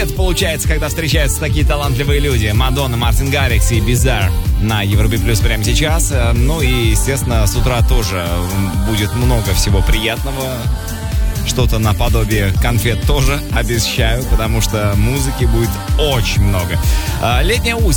конфет получается, когда встречаются такие талантливые люди. Мадонна, Мартин Гаррикс и Bizarre на Европе Плюс прямо сейчас. Ну и, естественно, с утра тоже будет много всего приятного. Что-то наподобие конфет тоже обещаю, потому что музыки будет очень много. Летняя